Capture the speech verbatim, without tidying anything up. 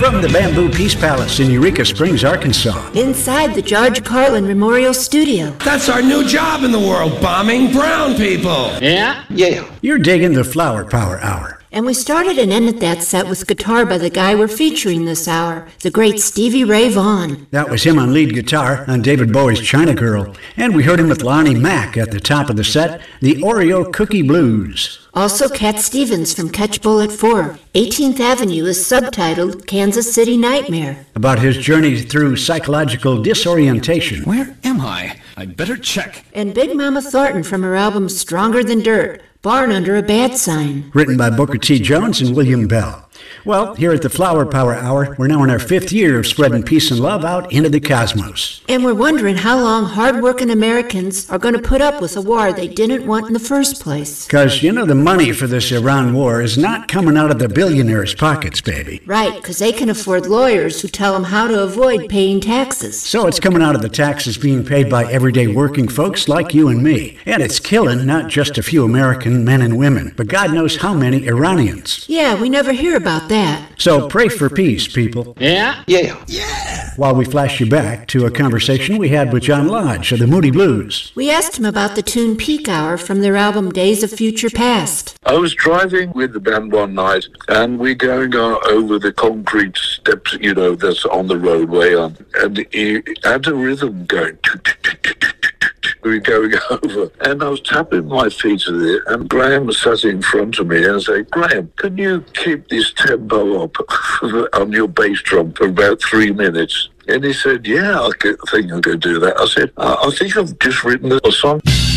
From the Bamboo Peace Palace in Eureka Springs, Arkansas. Inside the George Carlin Memorial Studio. That's our new job in the world, bombing brown people. Yeah? Yeah. You're digging the Flower Power Hour. And we started and ended that set with guitar by the guy we're featuring this hour, the great Stevie Ray Vaughan. That was him on lead guitar on David Bowie's China Girl. And we heard him with Lonnie Mack at the top of the set, the Oreo Cookie Blues. Also Cat Stevens from Catchpole at four. eighteenth Avenue is subtitled Kansas City Nightmare. About his journey through psychological disorientation. Where am I? I'd better check. And Big Mama Thornton from her album Stronger Than Dirt, Barn Under a Bad Sign. Written by Booker T. Jones and William Bell. Well, here at the Flower Power Hour, we're now in our fifth year of spreading peace and love out into the cosmos. And we're wondering how long hard-working Americans are going to put up with a war they didn't want in the first place. Because, you know, the money for this Iran war is not coming out of the billionaires' pockets, baby. Right, because they can afford lawyers who tell them how to avoid paying taxes. So it's coming out of the taxes being paid by everyday working folks like you and me. And it's killing not just a few American men and women, but God knows how many Iranians. Yeah, we never hear about that. So pray for peace, people. Yeah? Yeah. Yeah! While we flash you back to a conversation we had with John Lodge of the Moody Blues. We asked him about the tune Peak Hour from their album Days of Future Past. I was driving with the band one night, and we're going on over the concrete steps, you know, that's on the roadway, on, and he had a rhythm going. We were going over, and I was tapping my feet at it, and Graham sat in front of me and said, "Graham, can you keep this tempo up on your bass drum for about three minutes?" And he said, "Yeah, I think I can do that." I said, "I think I've just written a song."